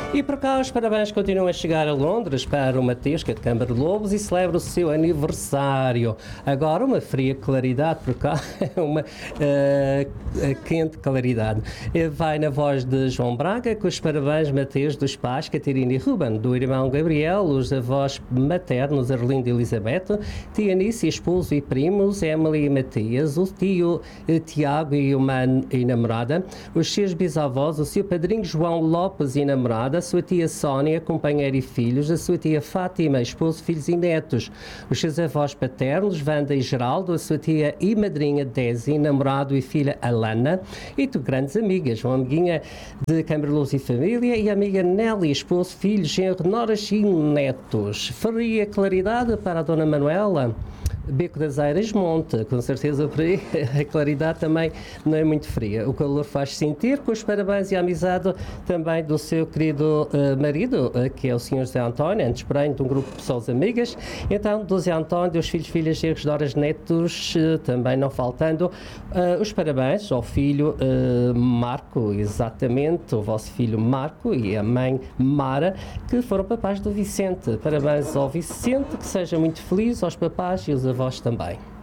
E por cá os parabéns continuam a chegar a Londres para o Mateus, que é de Câmara de Lobos, e celebra o seu aniversário. Agora uma fria claridade, por cá uma quente claridade. Vai na voz de João Braga, com os parabéns Mateus dos pais Catarina e Ruben, do irmão Gabriel, os avós maternos Arlindo e Elizabeth, tia Nice, esposo e primos, Emily e Matias, o tio Tiago e namorada, os seus bisavós, o seu padrinho João Lopes e namorada, a sua tia Sónia, companheira e filhos, a sua tia Fátima, esposo, filhos e netos, os seus avós paternos, Wanda e Geraldo, a sua tia e madrinha Desi, namorado e filha Alana, e tu grandes amigas, uma amiguinha de Câmara de Luz e Família e a amiga Nelly, esposo, filhos, genro, noras e netos. Faria claridade para a Dona Manuela. Beco das Eiras monta, com certeza por aí a claridade também não é muito fria. O calor faz sentir, com os parabéns e a amizade também do seu querido marido, que é o Sr. José António, antes porém de um grupo de pessoas amigas. Então, do José António, dos filhos, filhas, genros, noras, netos, também não faltando os parabéns ao filho Marco, exatamente, o vosso filho Marco e a mãe Mara, que foram papás do Vicente. Parabéns ao Vicente, que seja muito feliz, aos papás e aos avós também.